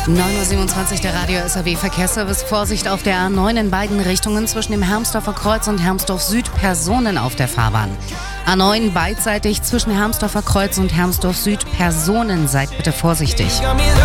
9.27 Uhr, der Radio SAW Verkehrsservice. Vorsicht auf der A9 in beiden Richtungen zwischen dem Hermsdorfer Kreuz und Hermsdorf Süd. Personen auf der Fahrbahn. A9 beidseitig zwischen Hermsdorfer Kreuz und Hermsdorf Süd. Personen, seid bitte vorsichtig.